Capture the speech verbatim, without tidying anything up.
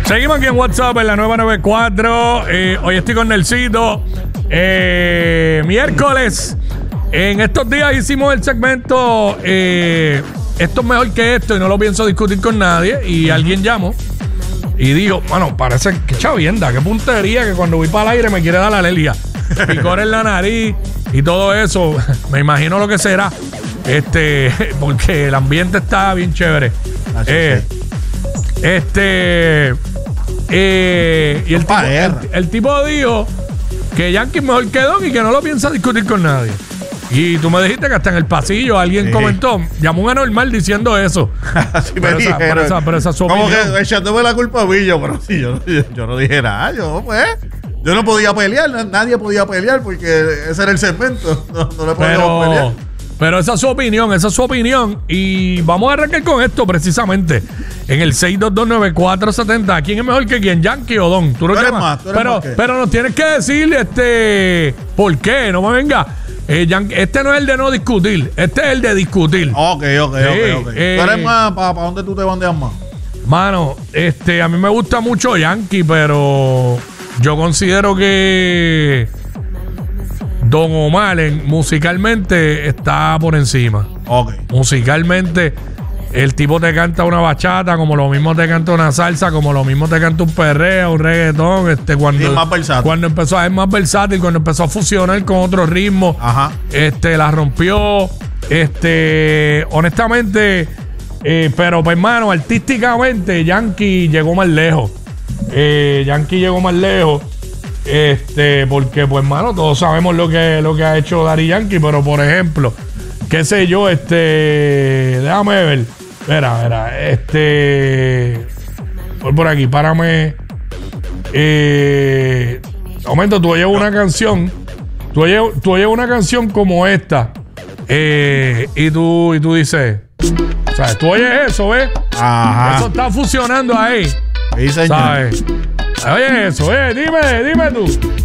Seguimos aquí en WhatsApp en la nueva noventa y cuatro. Eh, hoy estoy con Nelsito. Eh, miércoles. En estos días hicimos el segmento eh, esto es mejor que esto y no lo pienso discutir con nadie. Y alguien llamó y dijo, bueno, parece que chavienda, qué puntería que cuando voy para el aire me quiere dar la alergia. Picor en la nariz y todo eso. Me imagino lo que será. Este, porque el ambiente está bien chévere. Eh, este eh, y el tipo, el, el tipo dijo que Yankee es mejor que Don y que no lo piensa discutir con nadie. Y tú me dijiste que hasta en el pasillo alguien sí. comentó, llamó un anormal diciendo eso. Así me pero, esa, pero, esa, pero esa es su como opinión. Que echándome la culpa a mí, yo, pero sí, yo, yo, yo no dije nada, yo pues yo no podía pelear, nadie podía pelear porque ese era el segmento, no, no le podíamos pero, pelear. Pero esa es su opinión, esa es su opinión. Y vamos a arrancar con esto precisamente. En el seis dos dos nueve cuatro siete cero. ¿Quién es mejor que quién? ¿Yankee o Don? Tú, tú lo eres llamas. Más, tú eres pero, más que... pero nos tienes que decir este por qué. No me venga. Eh, Yankee, este no es el de no discutir. Este es el de discutir. Ok, ok, sí, ok, ok. Eh, ¿Tú eres más? ¿Para pa dónde tú te bandeas más? Mano, este, a mí me gusta mucho Yankee, pero yo considero que Don Omar en, musicalmente está por encima. Ok. Musicalmente, el tipo te canta una bachata, como lo mismo te canta una salsa, como lo mismo te canta un perreo, un reggaetón. Este, cuando, y es más versátil. Cuando empezó a ser más versátil, cuando empezó a fusionar con otros ritmos, ajá. Este, la rompió. Este, honestamente, eh, pero pues, hermano, artísticamente, Yankee llegó más lejos. Eh, Yankee llegó más lejos. Este, porque, pues, hermano, todos sabemos lo que, lo que ha hecho Daddy Yankee, pero por ejemplo, qué sé yo, este, déjame ver, espera, espera, este, voy por aquí, párame, eh, momento, tú oyes una canción, tú oyes, tú oyes una canción como esta, eh, y tú, y tú dices, o sea, tú oyes eso, ¿ves? Ajá. Eso está fusionando ahí, sí, señor. ¿sabes? Oye, eso, eh, dime, dime tú.